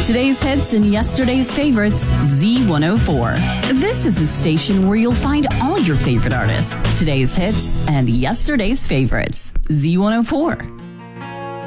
Today's hits and yesterday's favorites, Z104. This is a station where you'll find all your favorite artists, today's hits and yesterday's favorites, Z104.